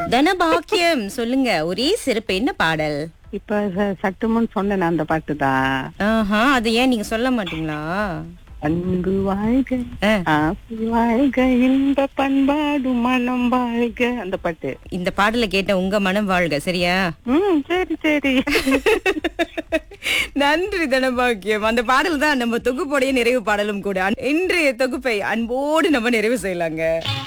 தனபாக்கியம் சொல்லுங்க, ஒரே சிறப்பு என்ன பாடல்? இப்ப சட்டுமுன்னு சொன்னேன் அந்த பாட்டு தான். ஆஹா, அது ஏன் நீங்க சொல்ல மாட்டீங்களா? அன்பு வாழ்க, ஆ, ஆசை வாழ்க, இன்ப பண்பாடு மனம் வாழ்க, அந்த பாட்டு. இந்த பாடலை கேட்ட உங்க மனம் வாழ்க, சரியா? சரி சரி. நன்றி தனபாக்கியம். அந்த பாடல் தான் நம்ம தொகுப்போடைய நிறைவு பாடலும் கூட. இன்றைய தொகுப்பை அன்போடு நம்ம நிறைவு செய்யலாங்க.